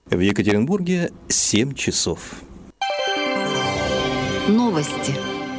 В Екатеринбурге 7 часов. Новости.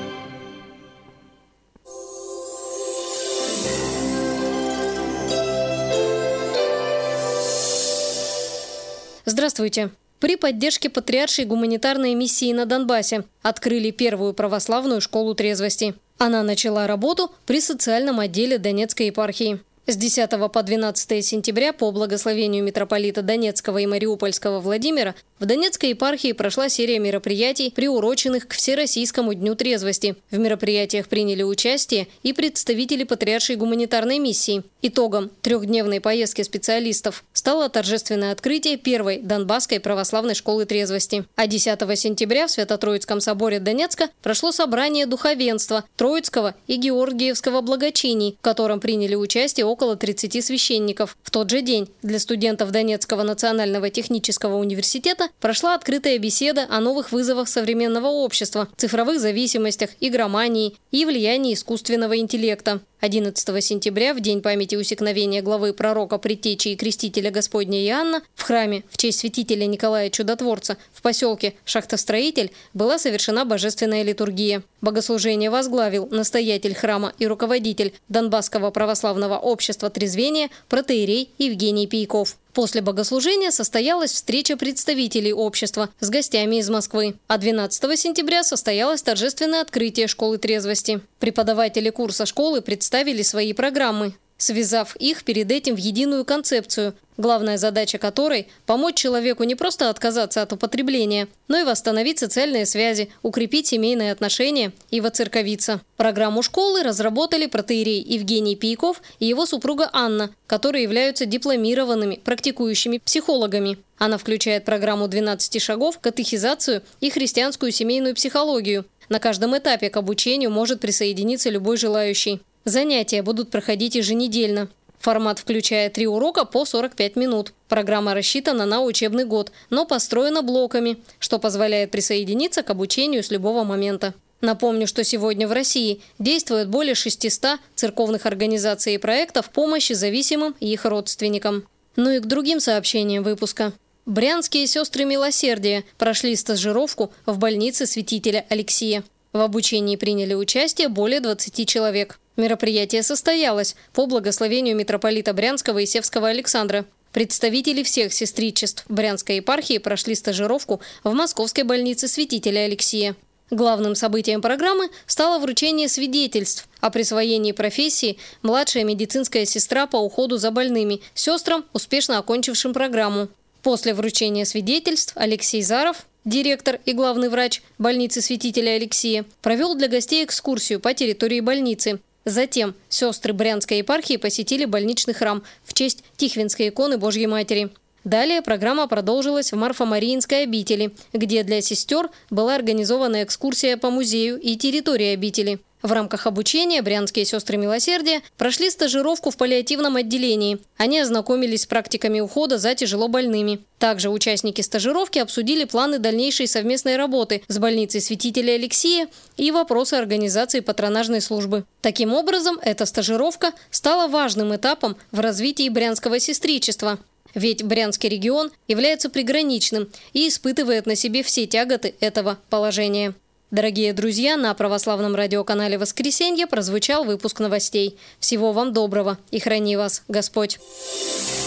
Здравствуйте. При поддержке Патриаршей гуманитарной миссии на Донбассе открыли первую православную школу трезвости. Она начала работу при социальном отделе Донецкой епархии. С 10 по 12 сентября по благословению митрополита Донецкого и Мариупольского Владимира в Донецкой епархии прошла серия мероприятий, приуроченных к Всероссийскому дню трезвости. В мероприятиях приняли участие и представители Патриаршей гуманитарной миссии. Итогом трехдневной поездки специалистов стало торжественное открытие первой Донбасской православной школы трезвости. А 10 сентября в Свято-Троицком соборе Донецка прошло собрание духовенства Троицкого и Георгиевского благочиний, в котором приняли участие около 30 священников. В тот же день для студентов Донецкого национального технического университета прошла открытая беседа о новых вызовах современного общества, цифровых зависимостях, игромании и влиянии искусственного интеллекта. 11 сентября, в день памяти усекновения главы пророка, предтечи и крестителя Господня Иоанна, в храме в честь святителя Николая Чудотворца в поселке Шахтостроитель была совершена божественная литургия. Богослужение возглавил настоятель храма и руководитель Донбасского православного общества трезвения протоиерей Евгений Пейков. После богослужения состоялась встреча представителей общества с гостями из Москвы. А 12 сентября состоялось торжественное открытие школы трезвости. Преподаватели курса школы представили свои программы, связав их перед этим в единую концепцию, главная задача которой – помочь человеку не просто отказаться от употребления, но и восстановить социальные связи, укрепить семейные отношения и воцерковиться. Программу школы разработали протоиерей Евгений Пейков и его супруга Анна, которые являются дипломированными практикующими психологами. Она включает программу 12 шагов, катехизацию и христианскую семейную психологию. На каждом этапе к обучению может присоединиться любой желающий. Занятия будут проходить еженедельно. Формат включает 3 урока по 45 минут. Программа рассчитана на учебный год, но построена блоками, что позволяет присоединиться к обучению с любого момента. Напомню, что сегодня в России действует более 600 церковных организаций и проектов помощи зависимым и их родственникам. Ну и к другим сообщениям выпуска. Брянские сестры милосердия прошли стажировку в больнице святителя Алексия. В обучении приняли участие более 20 человек. Мероприятие состоялось по благословению митрополита Брянского и Севского Александра. Представители всех сестричеств Брянской епархии прошли стажировку в Московской больнице святителя Алексия. Главным событием программы стало вручение свидетельств о присвоении профессии младшая медицинская сестра по уходу за больными, сестрам, успешно окончившим программу. После вручения свидетельств Алексей Заров, директор и главный врач больницы святителя Алексия, провел для гостей экскурсию по территории больницы. Затем сестры Брянской епархии посетили больничный храм в честь Тихвинской иконы Божьей Матери. Далее программа продолжилась в Марфо-Мариинской обители, где для сестер была организована экскурсия по музею и территории обители. В рамках обучения брянские сестры милосердия прошли стажировку в паллиативном отделении. Они ознакомились с практиками ухода за тяжелобольными. Также участники стажировки обсудили планы дальнейшей совместной работы с больницей святителя Алексия и вопросы организации патронажной службы. Таким образом, эта стажировка стала важным этапом в развитии брянского сестричества. Ведь Брянский регион является приграничным и испытывает на себе все тяготы этого положения. Дорогие друзья, на православном радиоканале «Воскресенье» прозвучал выпуск новостей. Всего вам доброго и храни вас Господь!